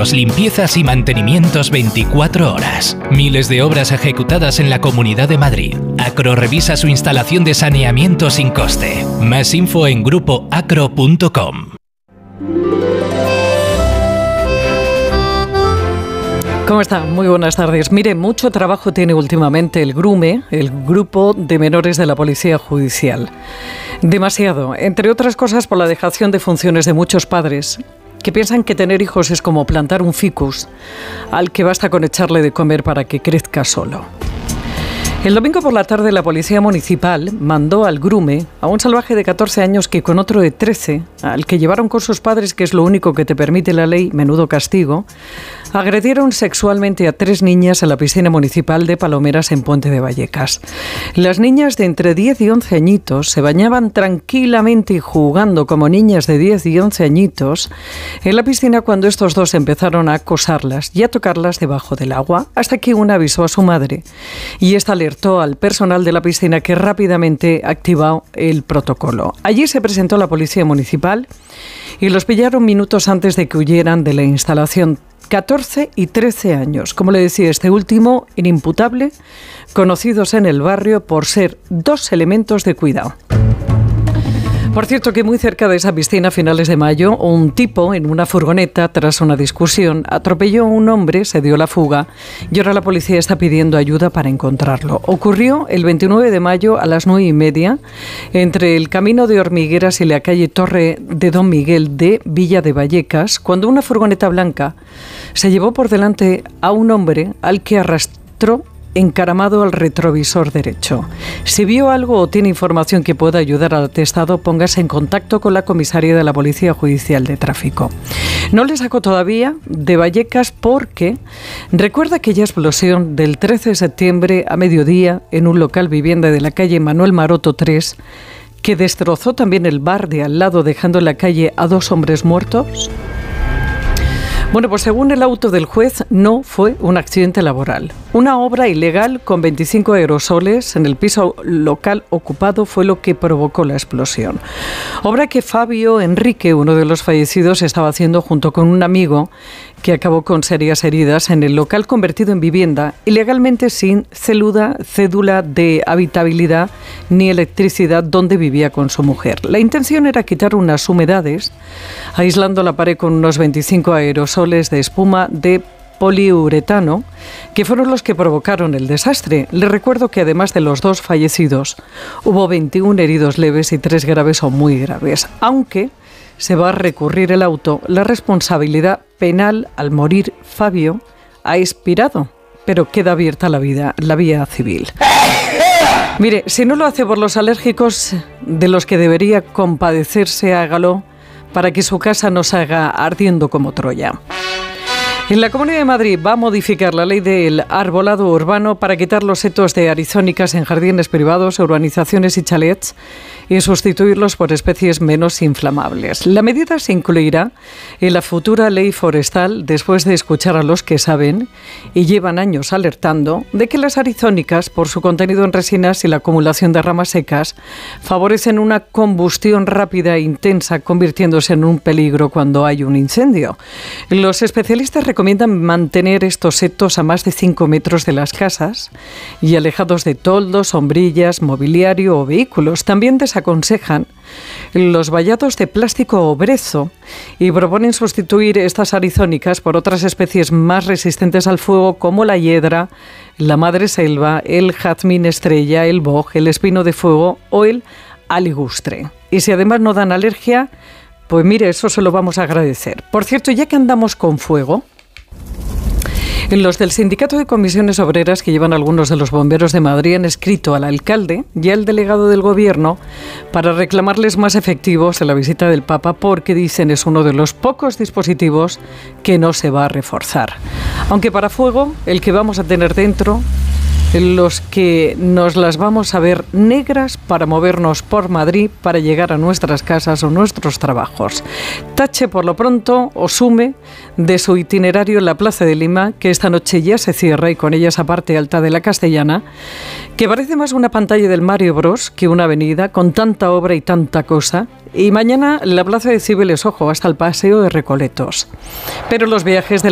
servicios, limpiezas y mantenimientos 24 horas. Miles de obras ejecutadas en la Comunidad de Madrid. Acro revisa su instalación de saneamiento sin coste. Más info en grupoacro.com. ¿Cómo está? Muy buenas tardes. Mire, mucho trabajo tiene últimamente el GRUME, el Grupo de Menores de la Policía Judicial. Demasiado, entre otras cosas por la dejación de funciones de muchos padres que piensan que tener hijos es como plantar un ficus al que basta con echarle de comer para que crezca solo. El domingo por la tarde la Policía Municipal mandó al GRUME a un salvaje de 14 años que con otro de 13, al que llevaron con sus padres, que es lo único que te permite la ley, menudo castigo, agredieron sexualmente a 3 niñas en la piscina municipal de Palomeras en Puente de Vallecas. Las niñas de entre 10 y 11 añitos se bañaban tranquilamente y jugando como niñas de 10 y 11 añitos en la piscina cuando estos dos empezaron a acosarlas y a tocarlas debajo del agua, hasta que una avisó a su madre y esta alertó al personal de la piscina, que rápidamente activó el protocolo. Allí se presentó la Policía Municipal y los pillaron minutos antes de que huyeran de la instalación. 14 y 13 años, como le decía, este último inimputable, conocidos en el barrio por ser 2 elementos de cuidado. Por cierto, que muy cerca de esa piscina, a finales de mayo, un tipo en una furgoneta, tras una discusión, atropelló a un hombre, se dio la fuga y ahora la policía está pidiendo ayuda para encontrarlo. Ocurrió el 29 de mayo a las 9:30 entre el Camino de Hormigueras y la calle Torre de Don Miguel de Villa de Vallecas, cuando una furgoneta blanca se llevó por delante a un hombre al que arrastró encaramado al retrovisor derecho. Si vio algo o tiene información que pueda ayudar al atestado, póngase en contacto con la comisaría de la Policía Judicial de Tráfico. No le saco todavía de Vallecas porque recuerda aquella explosión del 13 de septiembre a mediodía en un local vivienda de la calle Manuel Maroto 3, que destrozó también el bar de al lado, dejando en la calle a 2 hombres muertos. Bueno, pues según el auto del juez, no fue un accidente laboral. Una obra ilegal con 25 aerosoles en el piso local ocupado fue lo que provocó la explosión. Obra que Fabio Enrique, uno de los fallecidos, estaba haciendo junto con un amigo, que acabó con serias heridas en el local convertido en vivienda, ilegalmente sin cédula de habitabilidad ni electricidad, donde vivía con su mujer. La intención era quitar unas humedades, aislando la pared con unos 25 aerosoles de espuma de poliuretano, que fueron los que provocaron el desastre. Les recuerdo que además de los 2 fallecidos, hubo 21 heridos leves y 3 graves o muy graves, aunque se va a recurrir el auto. La responsabilidad penal al morir Fabio ha expirado, pero queda abierta la vía civil. Mire, si no lo hace por los alérgicos de los que debería compadecerse, hágalo para que su casa no se haga ardiendo como Troya. En la Comunidad de Madrid va a modificar la ley del arbolado urbano para quitar los setos de arizónicas en jardines privados, urbanizaciones y chalets y sustituirlos por especies menos inflamables. La medida se incluirá en la futura ley forestal, después de escuchar a los que saben y llevan años alertando de que las arizónicas, por su contenido en resinas y la acumulación de ramas secas, favorecen una combustión rápida e intensa, convirtiéndose en un peligro cuando hay un incendio. Los especialistas recomiendan mantener estos setos a más de 5 metros de las casas y alejados de toldos, sombrillas, mobiliario o vehículos. También desaconsejan los vallados de plástico o brezo y proponen sustituir estas arizónicas por otras especies más resistentes al fuego, como la hiedra, la madreselva, el jazmín estrella, el boj, el espino de fuego o el aligustre. Y si además no dan alergia, pues mire, eso se lo vamos a agradecer. Por cierto, ya que andamos con fuego, los del Sindicato de Comisiones Obreras, que llevan algunos de los bomberos de Madrid, han escrito al alcalde y al delegado del Gobierno para reclamarles más efectivos en la visita del Papa, porque dicen es uno de los pocos dispositivos que no se va a reforzar. Aunque para fuego, el que vamos a tener dentro, los que nos las vamos a ver negras para movernos por Madrid, para llegar a nuestras casas o nuestros trabajos. Tache por lo pronto o sume de su itinerario en la Plaza de Lima, que esta noche ya se cierra, y con ella esa parte alta de la Castellana, que parece más una pantalla del Mario Bros que una avenida con tanta obra y tanta cosa. Y mañana la Plaza de Cibeles, ojo, hasta el Paseo de Recoletos. Pero los viajes de